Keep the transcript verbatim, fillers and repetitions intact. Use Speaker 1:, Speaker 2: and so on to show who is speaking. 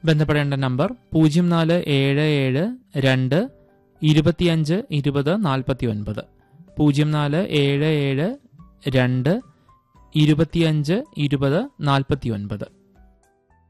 Speaker 1: ബന്ധപ്പെടേണ്ട നമ്പർ പൂജ്യം നാല് ഏഴ് ഏഴ് രണ്ട് ഇരുപത്തിയഞ്ച് ഇരുപത് നാൽപ്പത്തി ഒൻപത് പൂജ്യം നാല് ഏഴ് ഏഴ് രണ്ട് ഇരുപത്തിയഞ്ച് ഇരുപത് നാൽപ്പത്തി ഒൻപത്.